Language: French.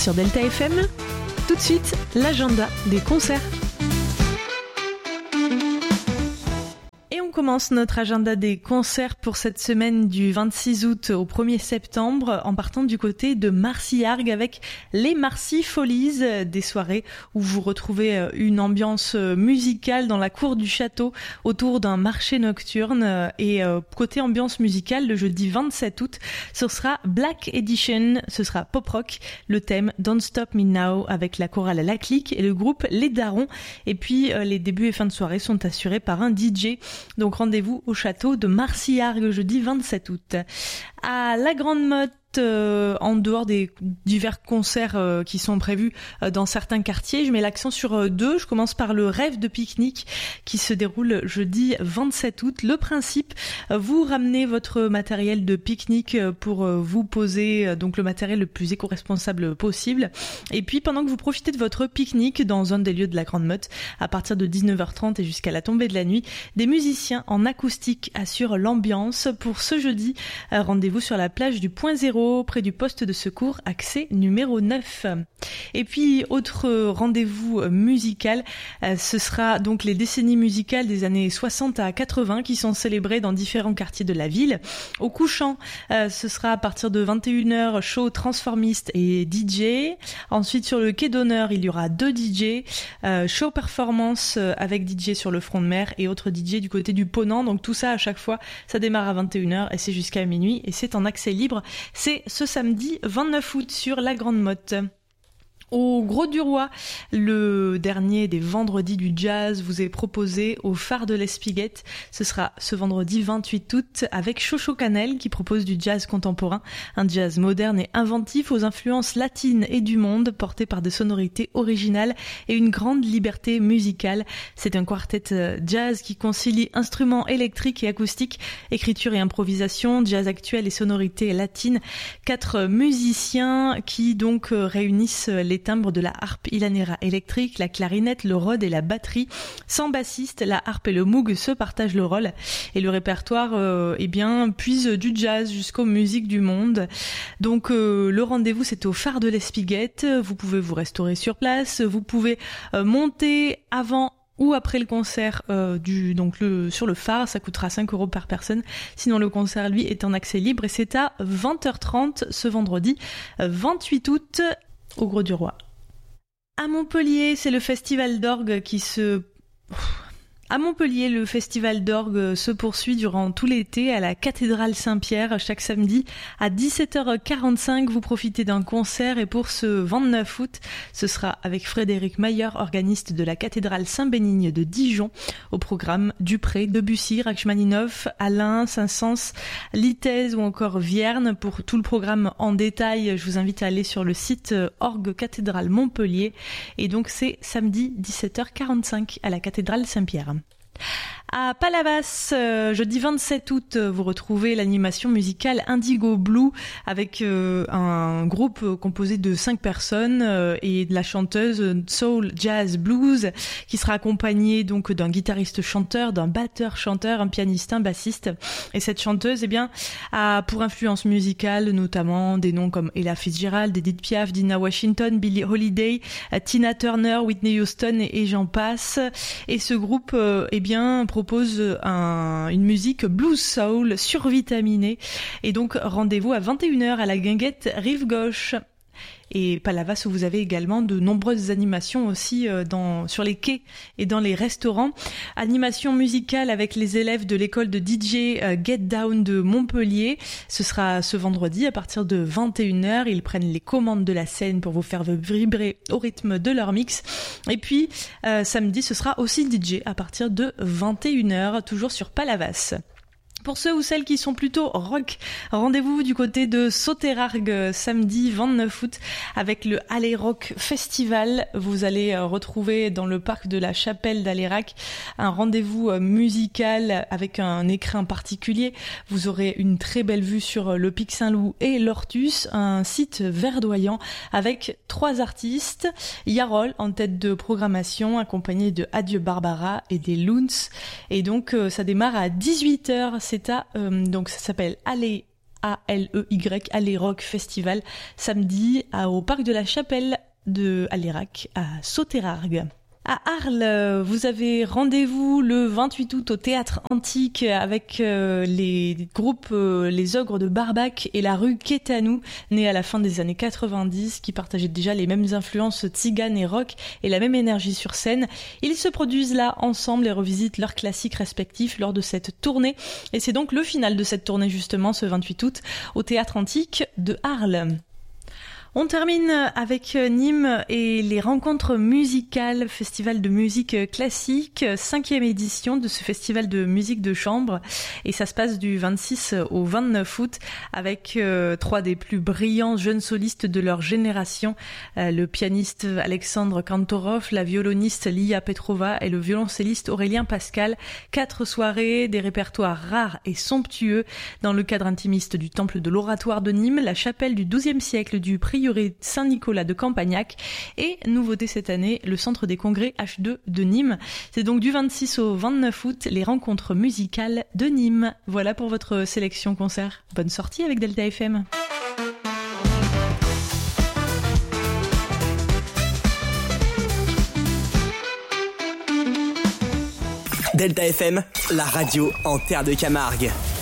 sur Delta FM. Tout de suite, l'agenda des concerts. Et on commence notre agenda des concerts pour cette semaine du 26 août au 1er septembre en partant du côté de Marcillargues avec les Marcy Folies, des soirées où vous retrouvez une ambiance musicale dans la cour du château autour d'un marché nocturne. Et côté ambiance musicale, le jeudi 27 août, ce sera Black Edition, ce sera pop rock, le thème Don't Stop Me Now avec la chorale La Clique et le groupe Les Darons. Et puis les débuts et fins de soirée sont assurés par un DJ. Donc rendez-vous au château de Marcillargues jeudi 27 août. À la Grande Motte, en dehors des divers concerts qui sont prévus dans certains quartiers, je mets l'accent sur deux. Je commence par le Rêve de pique-nique qui se déroule jeudi 27 août. Le principe, vous ramenez votre matériel de pique-nique pour vous poser donc le matériel le plus éco-responsable possible. Et puis pendant que vous profitez de votre pique-nique dans un des lieux de la Grande Motte, à partir de 19h30 et jusqu'à la tombée de la nuit, des musiciens en acoustique assurent l'ambiance. Pour ce jeudi, rendez-vous sur la plage du Point Zéro, près du poste de secours, accès numéro 9. Et puis, autre rendez-vous musical, ce sera donc les décennies musicales des années 60 à 80 qui sont célébrées dans différents quartiers de la ville. Au couchant, ce sera à partir de 21h, show transformiste et DJ. Ensuite, sur le quai d'honneur, il y aura 2 DJ, show performance avec DJ sur le front de mer et autre DJ du côté du Ponant. Donc tout ça, à chaque fois, ça démarre à 21h et c'est jusqu'à minuit et c'est en accès libre. C'est ce samedi 29 août sur la Grande Motte. Au Gros du Roi, le dernier des vendredis du jazz vous est proposé au Phare de l'Espiguette. Ce sera ce vendredi 28 août avec Chocho Canel qui propose du jazz contemporain, un jazz moderne et inventif aux influences latines et du monde, porté par des sonorités originales et une grande liberté musicale. C'est un quartet jazz qui concilie instruments électriques et acoustiques, écriture et improvisation, jazz actuel et sonorités latines. 4 musiciens qui donc réunissent les timbres de la harpe Ilanera électrique, la clarinette, le rod et la batterie. Sans bassiste, la harpe et le moog se partagent le rôle et le répertoire puise du jazz jusqu'aux musiques du monde. Donc le rendez-vous c'est au Phare de l'Espiguette. Vous pouvez vous restaurer sur place, vous pouvez monter avant ou après le concert sur le phare, ça coûtera 5 € par personne. Sinon le concert lui est en accès libre et c'est à 20h30 ce vendredi 28 août au Gros du Roi. À Montpellier, c'est le festival d'orgue À Montpellier, le festival d'orgue se poursuit durant tout l'été à la cathédrale Saint-Pierre. Chaque samedi à 17h45, vous profitez d'un concert et pour ce 29 août, ce sera avec Frédéric Mayer, organiste de la cathédrale Saint-Bénigne de Dijon. Au programme Dupré, Debussy, Rachmaninoff, Alain, Saint-Saëns, Litez ou encore Vierne. Pour tout le programme en détail, je vous invite à aller sur le site Orgue Cathédrale Montpellier. Et donc c'est samedi 17h45 à la cathédrale Saint-Pierre. À Palavas, jeudi 27 août, vous retrouvez l'animation musicale Indigo Blue avec un groupe composé de 5 personnes et de la chanteuse Soul Jazz Blues qui sera accompagnée donc d'un guitariste chanteur, d'un batteur chanteur, un pianiste, un bassiste. Et cette chanteuse a pour influence musicale notamment des noms comme Ella Fitzgerald, Edith Piaf, Dinah Washington, Billie Holiday, Tina Turner, Whitney Houston et j'en passe. Et ce groupe propose une musique blues soul survitaminée. Et donc rendez-vous à 21h à la Guinguette Rive Gauche. Et Palavas où vous avez également de nombreuses animations aussi sur les quais et dans les restaurants. Animation musicale avec les élèves de l'école de DJ Get Down de Montpellier. Ce sera ce vendredi à partir de 21h. Ils prennent les commandes de la scène pour vous faire vibrer au rythme de leur mix. Et puis samedi ce sera aussi DJ à partir de 21h, toujours sur Palavas. Pour ceux ou celles qui sont plutôt rock, rendez-vous du côté de Sauterargues samedi 29 août avec le Alley Rock Festival. Vous allez retrouver dans le parc de la Chapelle d'Alérac un rendez-vous musical avec un écrin particulier. Vous aurez une très belle vue sur le Pic Saint-Loup et l'Ortus, un site verdoyant avec 3 artistes. Yarol en tête de programmation, accompagné de Adieu Barbara et des Loons. Et donc ça démarre à 18h. Donc ça s'appelle Alley ALEY, Allez Rock Festival, samedi au parc de la Chapelle de Allérac à Sauterargues. À Arles, vous avez rendez-vous le 28 août au Théâtre Antique avec les groupes Les Ogres de Barbac et la rue Quétanou, née à la fin des années 90, qui partageaient déjà les mêmes influences tziganes et rock et la même énergie sur scène. Ils se produisent là ensemble et revisitent leurs classiques respectifs lors de cette tournée. Et c'est donc le final de cette tournée justement ce 28 août au Théâtre Antique de Arles. On termine avec Nîmes et les rencontres musicales, festival de musique classique, 5e édition de ce festival de musique de chambre. Et ça se passe du 26 au 29 août avec 3 des plus brillants jeunes solistes de leur génération. Le pianiste Alexandre Kantorov, la violoniste Lia Petrova et le violoncelliste Aurélien Pascal. 4 soirées, des répertoires rares et somptueux dans le cadre intimiste du temple de l'Oratoire de Nîmes, la chapelle du XIIe siècle du prieuré Saint-Nicolas de Campagnac et, nouveauté cette année, le centre des congrès H2 de Nîmes. C'est donc du 26 au 29 août les rencontres musicales de Nîmes. Voilà pour votre sélection concert. Bonne sortie avec Delta FM. Delta FM, la radio en terre de Camargue.